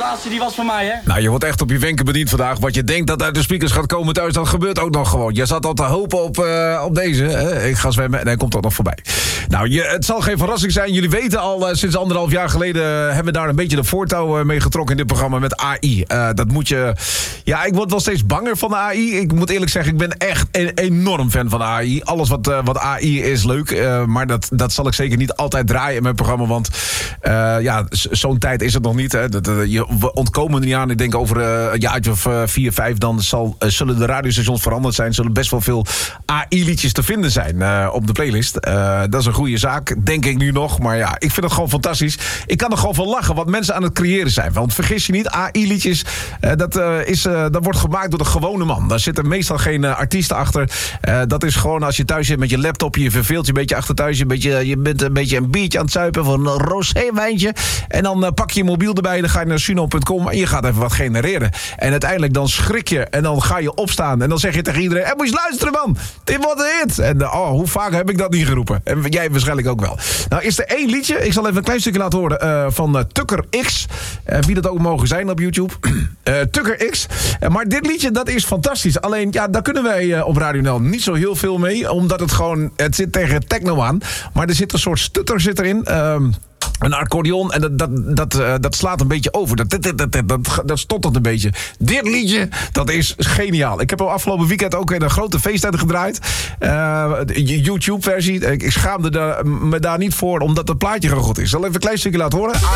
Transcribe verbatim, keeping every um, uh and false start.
laatste die was van mij, hè? Nou, je wordt echt op je wenken bediend vandaag. Wat je denkt dat uit de speakers gaat komen thuis, dat gebeurt ook nog gewoon. Je zat al te hopen op, uh, op deze. Hè? Ik ga zwemmen en hij komt ook nog voorbij. Nou, je, het zal geen verrassing zijn. Jullie weten al, uh, sinds anderhalf jaar geleden hebben we daar een beetje de voortouw uh, mee getrokken in dit programma met A I. Uh, dat moet je... Ja, ik word wel steeds banger van de A I. Ik moet eerlijk zeggen, ik ben echt een enorm fan van de A I. Alles wat, uh, wat A I is leuk. Uh, maar dat, dat zal ik zeker niet altijd draaien in mijn programma. Want uh, ja, zo'n tijd is het nog niet. Hè. Dat, uh, je, we ontkomen er niet aan. Ik denk over uh, een jaartje of uh, vier, vijf... dan zal, uh, zullen de radiostations veranderd zijn. Zullen best wel veel A I-liedjes te vinden zijn uh, op de playlist. Uh, dat is een goede zaak, denk ik nu nog. Maar ja, ik vind het gewoon fantastisch. Ik kan er gewoon van lachen wat mensen aan het creëren zijn. Want vergis je niet, A I-liedjes... Uh, dat, uh, is, uh, dat wordt gemaakt door de gewone man. Daar zitten meestal geen uh, artiesten achter. Uh, dat is gewoon als je thuis zit met je laptop... je verveelt je een beetje achter thuis... je, een beetje, je bent een beetje een biertje aan het zuipen... van een rosé-wijntje. En dan uh, pak je je mobiel erbij... dan ga je naar suno punt com en je gaat even wat genereren. En uiteindelijk dan schrik je... en dan ga je opstaan... en dan zeg je tegen iedereen... hé, moet je eens luisteren, man! Dit wordt een hit! En uh, oh, hoe vaak heb ik dat niet geroepen? En jij waarschijnlijk ook wel. Nou, is er één liedje... ik zal even een klein stukje laten horen... Uh, van uh, Tucker X. Uh, wie dat ook mogen zijn op YouTube. uh, Tucker X. Uh, maar dit liedje, dat is fantastisch. Alleen, ja, daar kunnen wij uh, op Radio Nel niet zo heel veel mee. Omdat het gewoon... het zit tegen techno aan. Maar er zit een soort stutter zit erin... Um, een accordeon en dat, dat, dat, uh, dat slaat een beetje over. Dat, dat, dat, dat, dat, dat stottert een beetje. Dit liedje, dat is geniaal. Ik heb al afgelopen weekend ook in een grote feesttijd gedraaid. Uh, YouTube-versie. Ik, ik schaamde daar, me daar niet voor, omdat het plaatje gewoon goed is. Ik zal even een klein stukje laten horen.